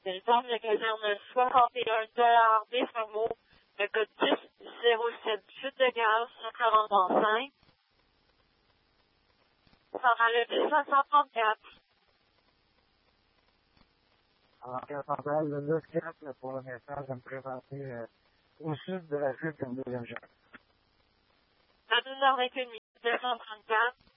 Une forme de caserne 61 des Fermeaux, le code 1007, chute de gaz, 145. Centrale 534. Alors, centrale de 4 pour le message de me présenter au sud de la fuite une deuxième chance. À 12h21, 234.